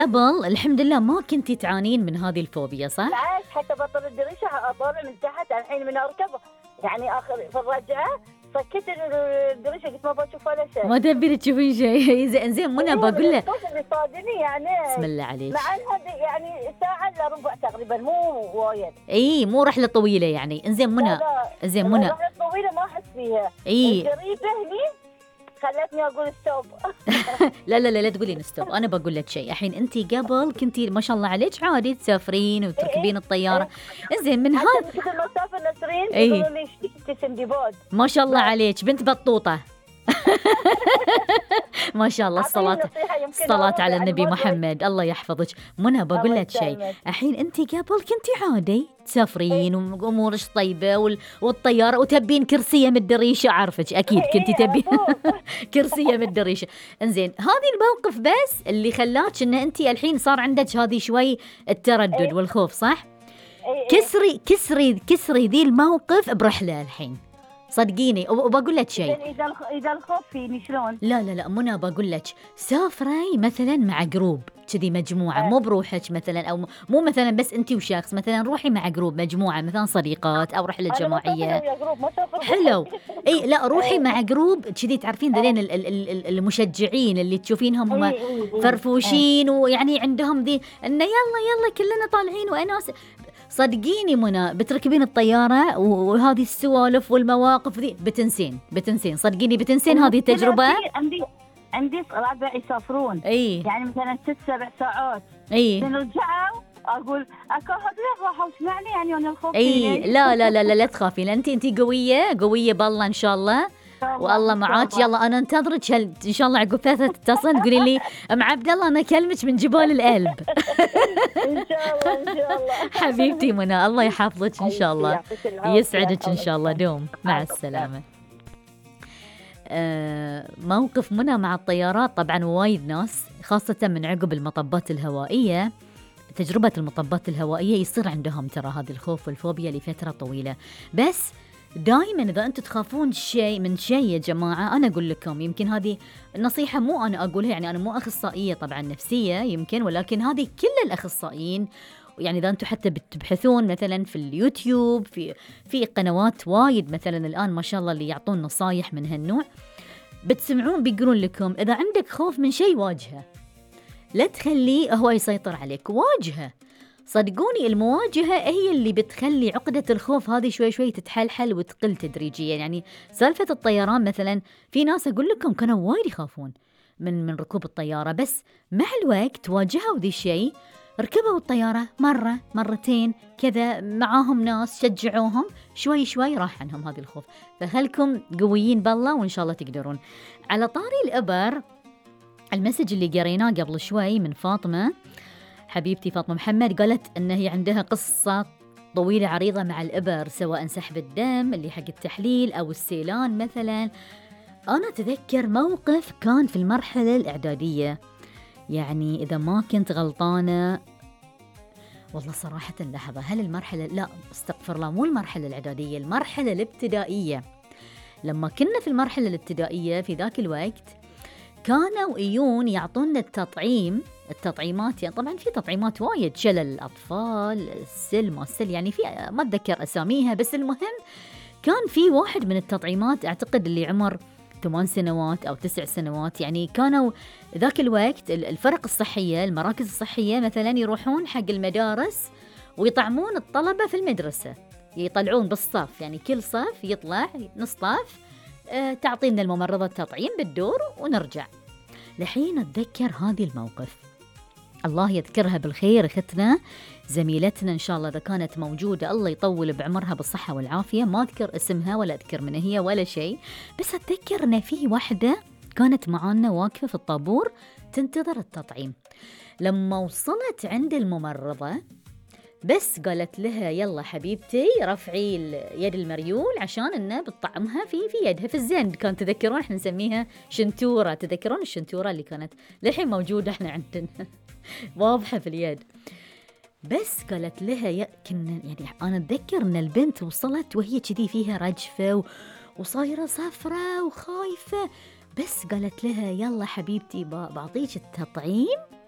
قبل الحمد لله ما كنتي تعانين من هذه الفوبيا صح؟ بالعكس، حتى بطل الدريشة أطالع من تحت الحين من أركب، يعني آخر في الرجعة فكيت الدريشة قلت ما بشوف ولا شيء. ما تبين تشوفين شيء. زين منى بقول لك اللي صادني يعني بسم الله عليك، مع انها يعني ساعة الا ربع تقريبا، مو وايد. اي مو رحله طويله يعني. انزين منى، زين منى الرحلة الطويلة ما احس فيها. اي القريبة هني خلتني اقول ستوب. لا لا لا لا تقولين ستوب. انا بقول لك شيء، الحين انت قبل كنتي ما شاء الله عليك عادي تسافرين وتركبين الطياره. انزين من هذا مثل ما سافر نسرين إيه. يقولوا لي تسم ديبود. ما شاء الله عليك بنت بطوطه. ما شاء الله. الصلاة على النبي محمد، الله يحفظك. منى بقول لك شيء، الحين انت قبل كنتي عادي تسافرين وامورك طيبه والطياره وتبين كرسيه من الدريشه، اعرفك اكيد كنتي تبين كرسيه من الدريشه. انزين هذه الموقف بس اللي خلاك ان انت الحين صار عندك هذه شوي التردد والخوف صح؟ كسري ذي الموقف برحله الحين صدقيني. وبقول لك شيء، اذا الخوف فيني شلون؟ لا منى بقول لك سافري مثلا مع جروب كذي مجموعه، مو بروحك مثلا، او مو مثلا بس انت وشخص، مثلا روحي مع جروب مجموعه مثلا صديقات او رحله جماعيه. حلو. اي لا روحي مع جروب كذي، تعرفين ذلين المشجعين اللي تشوفينهم هم فرفوشين ويعني عندهم ذي انه يلا كلنا طالعين واناس. صدقيني منى بتركبين الطيارة وهذه السوالف والمواقف ذي بتنسين صدقيني بتنسين هذه التجربة. عندي ربع يسافرون يعني مثلا 6-7 ساعات نرجعوا أقول أكو هذول راحوا سمعني يعني أنا الخوف. لا تخافين، أنت قوية بالله إن شاء الله والله معاك. يلا انا انتظرك ان شاء الله عقب 3 تتصل تقولي لي ام عبد الله انا اكلمك من جبال القلب. ان شاء الله حبيبتي منى الله يحفظك ان شاء الله، يسعدك ان شاء الله دوم. مع السلامه. موقف منى مع الطيارات طبعا وايد ناس خاصه من عقب المطبات الهوائيه، تجربه المطبات الهوائيه يصير عندهم ترى هذا الخوف والفوبيا لفتره طويله. بس دائما إذا أنتم تخافون من شيء يا جماعة، أنا أقول لكم يمكن هذه النصيحة مو أنا أقولها، يعني أنا مو أخصائية طبعا نفسية يمكن، ولكن هذه كل الأخصائيين يعني إذا أنتم حتى بتبحثون مثلا في اليوتيوب في قنوات وايد مثلا الآن ما شاء الله اللي يعطون نصايح من هالنوع، بتسمعون بيقولون لكم إذا عندك خوف من شيء واجهه، لا تخليه هو يسيطر عليك، واجهه. صدقوني المواجهة هي اللي بتخلي عقدة الخوف هذه شوي شوي تتحلحل وتقل تدريجيا. يعني سالفة الطيران مثلا في ناس أقول لكم كانوا وايد يخافون من ركوب الطيارة، بس مع الوقت واجهوا ذي الشيء، ركبوا الطيارة مرة مرتين كذا معاهم ناس شجعوهم، شوي شوي راح عنهم هذا الخوف. فخلكم قويين بالله وإن شاء الله تقدرون. على طاري الإبر، المسج اللي قريناه قبل شوي من فاطمة حبيبتي فاطمة محمد، قالت أن هي عندها قصة طويلة عريضة مع الإبر، سواء سحب الدم اللي حق التحليل أو السيلان مثلا. أنا أتذكر موقف كان في المرحلة الإعدادية، يعني إذا ما كنت غلطانة والله صراحة لحظة، هل المرحلة لا استغفر الله مو المرحلة الإعدادية، المرحلة الابتدائية. لما كنا في المرحلة الابتدائية في ذاك الوقت كانوا يجون يعطونا التطعيمات، يعني طبعا في تطعيمات وايد، شلل الأطفال، السل ما السل، يعني في ما أتذكر أساميها، بس المهم كان في واحد من التطعيمات أعتقد اللي عمر 8 سنوات أو 9 سنوات، يعني كانوا ذاك الوقت الفرق الصحية المراكز الصحية مثلا يروحون حق المدارس ويطعمون الطلبة في المدرسة، يطلعون بالصف، يعني كل صف يطلع نص صف تعطينا الممرضة التطعيم بالدور ونرجع. لحين أتذكر هذه الموقف، الله يذكرها بالخير أختنا زميلتنا إن شاء الله إذا كانت موجودة، الله يطول بعمرها بالصحة والعافية، ما أذكر اسمها ولا أذكر من هي ولا شيء، بس أتذكر أن في واحدة كانت معانا واقفة في الطابور تنتظر التطعيم. لما وصلت عند الممرضة بس قالت لها يلا حبيبتي رفعي يد المريول عشان انه بتطعمها في يدها في الزين، كان تذكرون احنا نسميها شنتورة، تذكرون الشنتورة اللي كانت للحين موجودة احنا عندنا واضحة في اليد. بس قالت لها كنا يعني انا اتذكر ان البنت وصلت وهي كذي فيها رجفة وصايرة صفرة وخايفة، بس قالت لها يلا حبيبتي بعطيك التطعيم